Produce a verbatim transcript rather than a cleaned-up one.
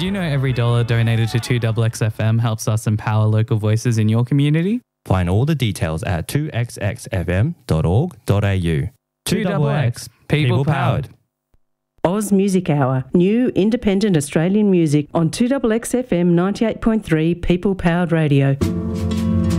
Did you know every dollar donated to two X X F M helps us empower local voices in your community? Find all the details at two x x f m dot org dot a u. two X X, people powered. Oz Music Hour, new independent Australian music on two X X F M ninety-eight point three People Powered Radio.